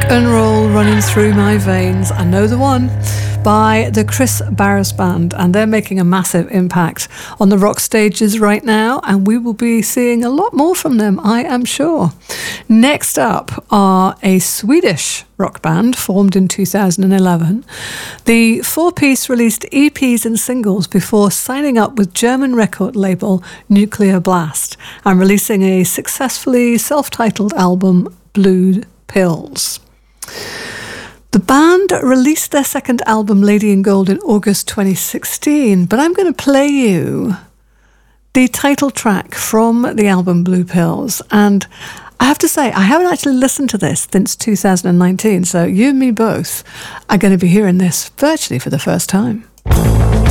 and roll running through my veins. I know the one, by the Chris Barris Band, and they're making a massive impact on the rock stages right now, and we will be seeing a lot more from them, I am sure. Next up are a Swedish rock band formed in 2011. The four-piece released EPs and singles before signing up with German record label Nuclear Blast and releasing a successfully self-titled album, Blue Pills. The band released their second album, Lady in Gold, in August 2016, but I'm going to play you the title track from the album Blue Pills. And I have to say, I haven't actually listened to this since 2019, so you and me both are going to be hearing this virtually for the first time.